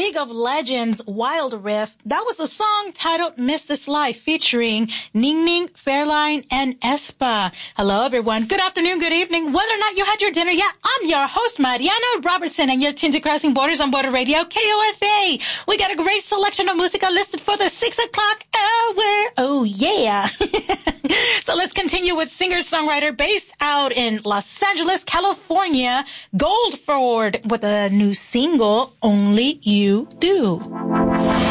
League of Legends Wild Rift, that was the song titled Miss This Life featuring Ning Ning, Fairline, and Espa. Hello, everyone. Good afternoon, good evening. Whether or not you had your dinner yet, I'm your host, Mariana Robertson, and you're tuned to Crossing Borders on Border Radio, KOFA. We got a great selection of musica listed for the 6 o'clock hour. Oh, yeah. So let's continue with singer-songwriter based out in Los Angeles, California, Goldford, with a new single, Only You Do.